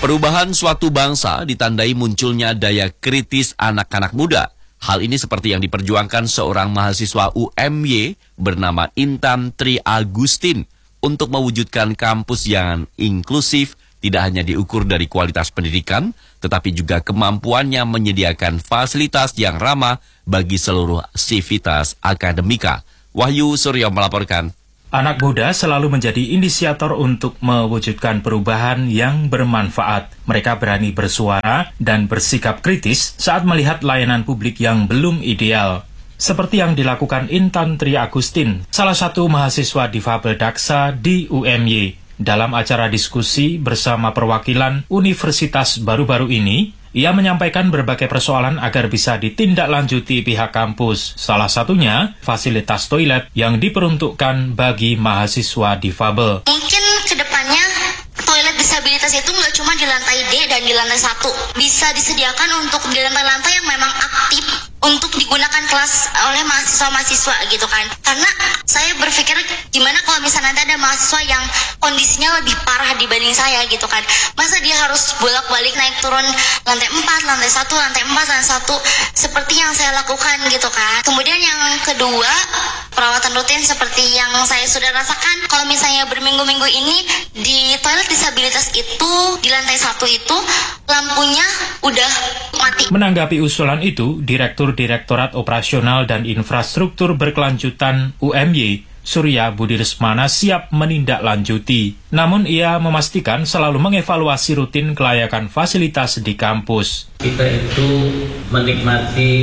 Perubahan suatu bangsa ditandai munculnya daya kritis anak-anak muda. Hal ini seperti yang diperjuangkan seorang mahasiswa UMY bernama Intan Tri Agustin untuk mewujudkan kampus yang inklusif, tidak hanya diukur dari kualitas pendidikan, tetapi juga kemampuannya menyediakan fasilitas yang ramah bagi seluruh sivitas akademika. Wahyu Suryo melaporkan. Anak muda selalu menjadi inisiator untuk mewujudkan perubahan yang bermanfaat. Mereka berani bersuara dan bersikap kritis saat melihat layanan publik yang belum ideal. Seperti yang dilakukan Intan Tri Agustin, salah satu mahasiswa difabel Daksa di UMY. Dalam acara diskusi bersama perwakilan universitas baru-baru ini, ia menyampaikan berbagai persoalan agar bisa ditindaklanjuti pihak kampus. Salah satunya, fasilitas toilet yang diperuntukkan bagi mahasiswa difabel. Mungkin ke depannya toilet disabilitas itu nggak cuma di lantai D dan di lantai 1. Bisa disediakan untuk di lantai-lantai yang memang aktif untuk digunakan kelas oleh mahasiswa-mahasiswa gitu kan. Karena saya berpikir gimana kalau misalnya nanti ada mahasiswa yang kondisinya lebih parah dibanding saya gitu kan. Masa dia harus bolak-balik naik turun lantai 4, lantai 1, lantai 4, lantai 1 seperti yang saya lakukan gitu kan. Kemudian yang kedua, perawatan rutin seperti yang saya sudah rasakan. Kalau misalnya berminggu-minggu ini di toilet disabilitas itu di lantai 1 itu lampunya udah mati. Menanggapi usulan itu, Direktorat Operasional dan Infrastruktur Berkelanjutan UMY, Surya Budi Resmana siap menindaklanjuti. Namun ia memastikan selalu mengevaluasi rutin kelayakan fasilitas di kampus. Kita itu menikmati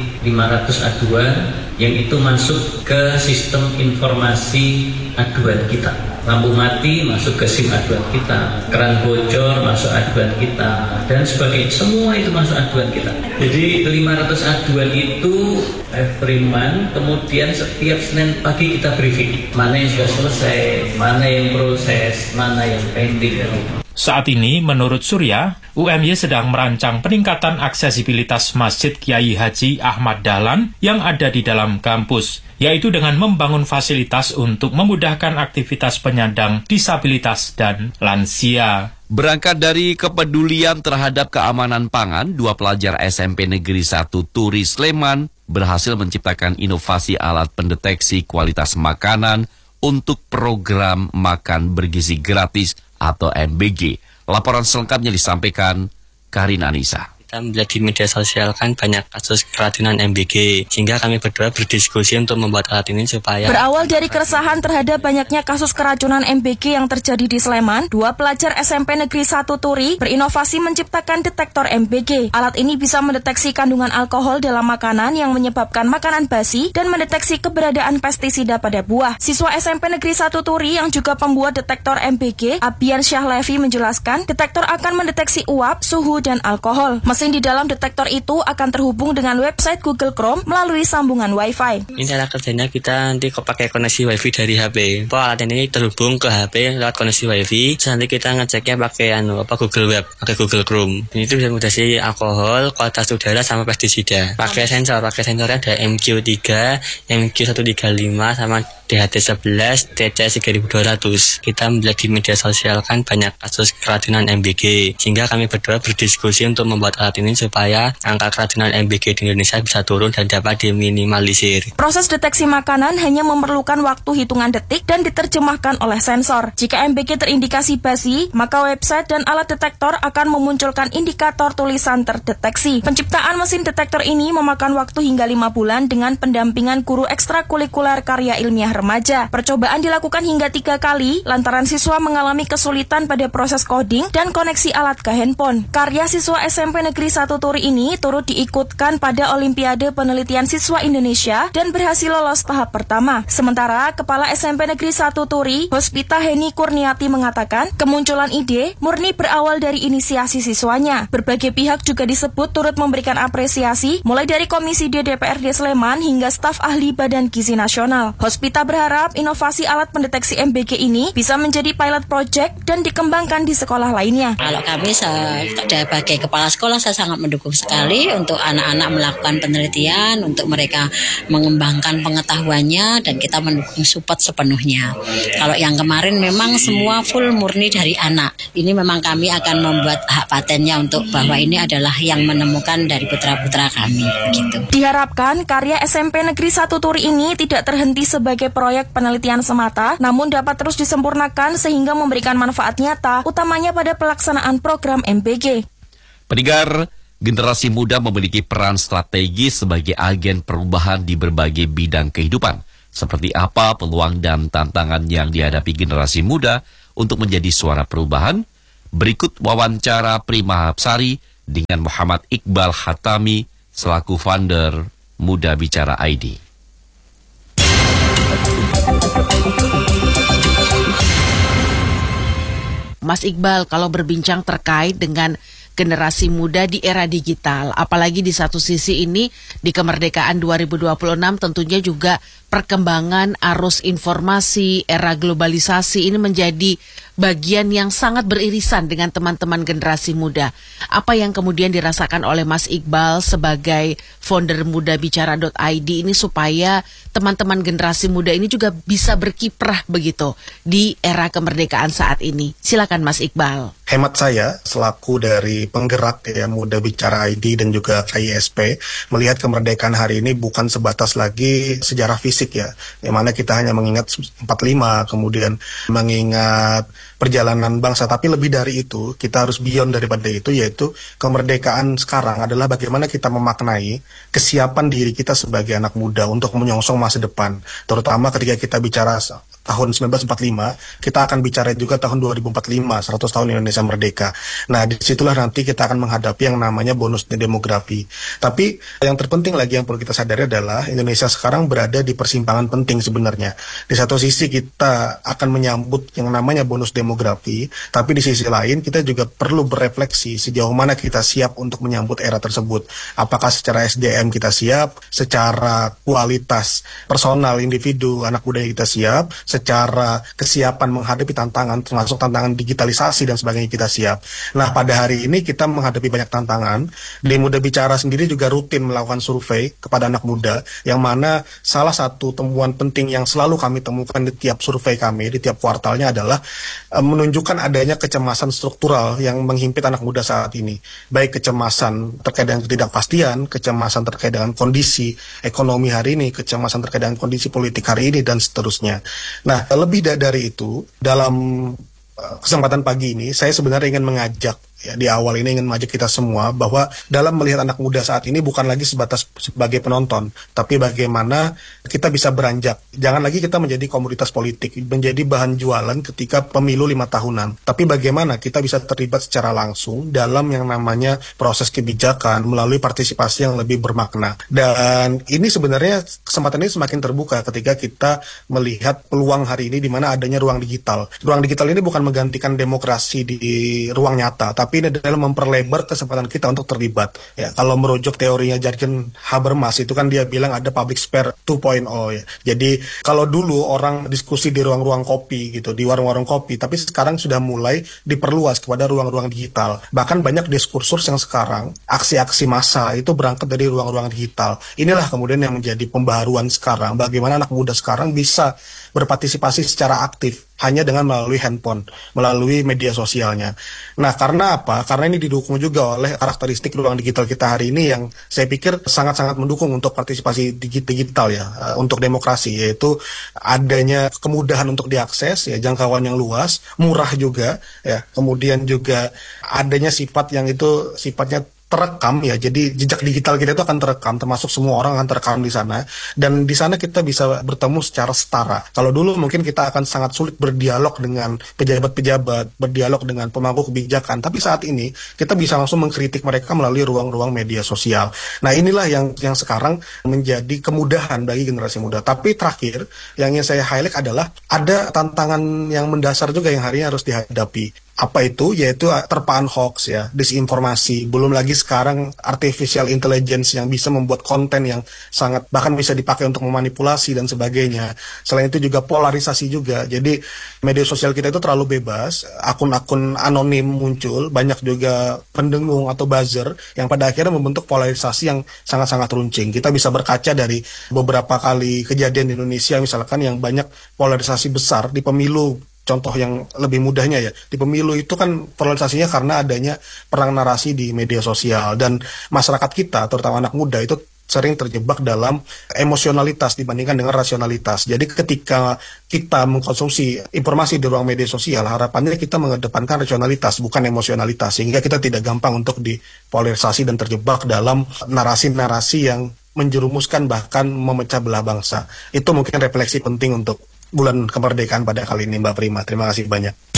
500 aduan yang itu masuk ke sistem informasi aduan kita. Lampu mati masuk ke SIM aduan kita, keran bocor masuk aduan kita, dan sebagainya. Semua itu masuk aduan kita. Jadi 500 aduan itu every month, kemudian setiap Senin pagi kita briefing. Mana yang sudah selesai, mana yang proses, mana yang pending. Saat ini, menurut Surya, UMY sedang merancang peningkatan aksesibilitas Masjid Kiai Haji Ahmad Dahlan yang ada di dalam kampus, yaitu dengan membangun fasilitas untuk memudahkan aktivitas penyandang disabilitas dan lansia. Berangkat dari kepedulian terhadap keamanan pangan, 2 pelajar SMP Negeri 1 Turi Sleman berhasil menciptakan inovasi alat pendeteksi kualitas makanan untuk program makan bergizi gratis atau MBG. Laporan selengkapnya disampaikan Karina Anissa. Kita melihat di media sosial kan banyak kasus keracunan MBG, sehingga kami berdua berdiskusi untuk membuat alat ini supaya... Berawal dari keresahan terhadap banyaknya kasus keracunan MBG yang terjadi di Sleman, 2 pelajar SMP Negeri 1 Turi berinovasi menciptakan detektor MBG. Alat ini bisa mendeteksi kandungan alkohol dalam makanan yang menyebabkan makanan basi dan mendeteksi keberadaan pestisida pada buah. Siswa SMP Negeri 1 Turi yang juga pembuat detektor MBG, Abian Syahlevi menjelaskan, detektor akan mendeteksi uap, suhu, dan alkohol. Mesin di dalam detektor itu akan terhubung dengan website Google Chrome melalui sambungan Wi-Fi. Ini cara kerjanya kita nanti pakai koneksi Wi-Fi dari HP. Alat ini terhubung ke HP lewat koneksi Wi-Fi. Terus nanti kita ngeceknya pakai Google Web, pakai Google Chrome. Ini itu bisa mendeteksi alkohol, kualitas udara, sama pestisida. Pakai sensornya ada MQ3, MQ135, sama DHT11, TC3200. Kita melihat di media sosial kan banyak kasus keracunan MBG, sehingga kami berdua berdiskusi untuk membuat alat ini supaya angka keracunan MBG di Indonesia bisa turun dan dapat diminimalisir. Proses deteksi makanan hanya memerlukan waktu hitungan detik dan diterjemahkan oleh sensor. Jika MBG terindikasi basi, maka website dan alat detektor akan memunculkan indikator tulisan terdeteksi. Penciptaan mesin detektor ini memakan waktu hingga 5 bulan dengan pendampingan guru ekstrakurikuler karya ilmiah remaja. Percobaan dilakukan hingga 3 kali lantaran siswa mengalami kesulitan pada proses coding dan koneksi alat ke handphone. Karya siswa SMP Negeri 1 Turi ini turut diikutkan pada Olimpiade Penelitian Siswa Indonesia dan berhasil lolos tahap pertama. Sementara Kepala SMP Negeri 1 Turi, Hospita Heni Kurniati mengatakan, kemunculan ide murni berawal dari inisiasi siswanya. Berbagai pihak juga disebut turut memberikan apresiasi, mulai dari Komisi D DPRD Sleman hingga staf ahli Badan Gizi Nasional. Hospita berharap inovasi alat pendeteksi MBG ini bisa menjadi pilot project dan dikembangkan di sekolah lainnya. Kalau kami sebagai kepala sekolah saya sangat mendukung sekali untuk anak-anak melakukan penelitian, untuk mereka mengembangkan pengetahuannya, dan kita mendukung support sepenuhnya. Kalau yang kemarin memang semua full murni dari anak. Ini memang kami akan membuat hak patennya untuk bahwa ini adalah yang menemukan dari putra-putra kami. Gitu. Diharapkan karya SMP Negeri 1 Turi ini tidak terhenti sebagai proyek penelitian semata, namun dapat terus disempurnakan sehingga memberikan manfaat nyata, utamanya pada pelaksanaan program MBG. Pendengar, generasi muda memiliki peran strategis sebagai agen perubahan di berbagai bidang kehidupan. Seperti apa peluang dan tantangan yang dihadapi generasi muda untuk menjadi suara perubahan? Berikut wawancara Prima Hapsari dengan Muhammad Iqbal Hatami selaku founder Muda Bicara ID. Mas Iqbal, kalau berbincang terkait dengan generasi muda di era digital, apalagi di satu sisi ini di kemerdekaan 2026 tentunya juga perkembangan arus informasi, era globalisasi ini menjadi bagian yang sangat beririsan dengan teman-teman generasi muda. Apa yang kemudian dirasakan oleh Mas Iqbal sebagai founder mudabicara.id ini supaya teman-teman generasi muda ini juga bisa berkiprah begitu di era kemerdekaan saat ini? Silakan Mas Iqbal. Hemat saya selaku dari penggerak ya Muda Bicara ID dan juga KISP melihat kemerdekaan hari ini bukan sebatas lagi sejarah fisik ya, yang mana kita hanya mengingat 45 kemudian mengingat perjalanan bangsa, tapi lebih dari itu kita harus beyond daripada itu, yaitu kemerdekaan sekarang adalah bagaimana kita memaknai kesiapan diri kita sebagai anak muda untuk menyongsong masa depan, terutama ketika kita bicara tahun 1945, kita akan bicara juga tahun 2045, 100 tahun Indonesia merdeka. Nah, disitulah nanti kita akan menghadapi yang namanya bonus demografi. Tapi yang terpenting lagi yang perlu kita sadari adalah Indonesia sekarang berada di persimpangan penting sebenarnya. Di satu sisi kita akan menyambut yang namanya bonus demografi, tapi di sisi lain kita juga perlu berefleksi sejauh mana kita siap untuk menyambut era tersebut. Apakah secara SDM kita siap, secara kualitas personal individu anak muda kita siap, secara kesiapan menghadapi tantangan termasuk tantangan digitalisasi dan sebagainya kita siap. Nah, pada hari ini kita menghadapi banyak tantangan. Di Muda Bicara sendiri juga rutin melakukan survei kepada anak muda, yang mana salah satu temuan penting yang selalu kami temukan di tiap survei kami, di tiap kuartalnya adalah menunjukkan adanya kecemasan struktural yang menghimpit anak muda saat ini. Baik kecemasan terkait dengan ketidakpastian, kecemasan terkait dengan kondisi ekonomi hari ini, kecemasan terkait dengan kondisi politik hari ini, dan seterusnya. Nah, lebih dari itu, dalam kesempatan pagi ini, saya sebenarnya ingin mengajak, ya, di awal ini ingin mengajak kita semua bahwa dalam melihat anak muda saat ini bukan lagi sebatas sebagai penonton, tapi bagaimana kita bisa beranjak. Jangan lagi kita menjadi komoditas politik, menjadi bahan jualan ketika pemilu 5 tahunan. Tapi bagaimana kita bisa terlibat secara langsung dalam yang namanya proses kebijakan melalui partisipasi yang lebih bermakna. Dan ini sebenarnya kesempatan ini semakin terbuka ketika kita melihat peluang hari ini di mana adanya ruang digital. Ruang digital ini bukan menggantikan demokrasi di ruang nyata, tapi ini adalah memperlebar kesempatan kita untuk terlibat. Ya, kalau merujuk teorinya Jürgen Habermas itu kan dia bilang ada public sphere 2.0 ya. Jadi kalau dulu orang diskusi di ruang-ruang kopi gitu, di warung-warung kopi, tapi sekarang sudah mulai diperluas kepada ruang-ruang digital. Bahkan banyak diskursus yang sekarang aksi-aksi massa itu berangkat dari ruang-ruang digital. Inilah kemudian yang menjadi pembaharuan sekarang, bagaimana anak muda sekarang bisa berpartisipasi secara aktif hanya dengan melalui handphone, melalui media sosialnya. Nah, karena apa? Karena ini didukung juga oleh karakteristik ruang digital kita hari ini yang saya pikir sangat-sangat mendukung untuk partisipasi digital ya, untuk demokrasi, yaitu adanya kemudahan untuk diakses, ya, jangkauan yang luas, murah juga, ya, kemudian juga adanya sifat yang itu sifatnya terekam ya, jadi jejak digital kita itu akan terekam, termasuk semua orang akan terekam di sana, dan di sana kita bisa bertemu secara setara. Kalau dulu mungkin kita akan sangat sulit berdialog dengan pejabat-pejabat, berdialog dengan pemangku kebijakan, tapi saat ini kita bisa langsung mengkritik mereka melalui ruang-ruang media sosial. Nah, inilah yang sekarang menjadi kemudahan bagi generasi muda. Tapi terakhir yang ingin saya highlight adalah ada tantangan yang mendasar juga yang hari ini harus dihadapi. Apa itu? Yaitu terpaan hoax ya, disinformasi. Belum lagi sekarang artificial intelligence yang bisa membuat konten yang sangat bahkan bisa dipakai untuk memanipulasi dan sebagainya. Selain itu juga polarisasi juga. Jadi media sosial kita itu terlalu bebas, akun-akun anonim muncul, banyak juga pendengung atau buzzer yang pada akhirnya membentuk polarisasi yang sangat-sangat runcing. Kita bisa berkaca dari beberapa kali kejadian di Indonesia misalkan yang banyak polarisasi besar di pemilu. Contoh yang lebih mudahnya ya, di pemilu itu kan polarisasinya karena adanya perang narasi di media sosial, dan masyarakat kita, terutama anak muda, itu sering terjebak dalam emosionalitas dibandingkan dengan rasionalitas. Jadi ketika kita mengkonsumsi informasi di ruang media sosial, harapannya kita mengedepankan rasionalitas, bukan emosionalitas, sehingga kita tidak gampang untuk dipolarisasi dan terjebak dalam narasi-narasi yang menjerumuskan bahkan memecah belah bangsa. Itu mungkin refleksi penting untuk bulan kemerdekaan pada kali ini, Mbak Prima. Terima kasih banyak.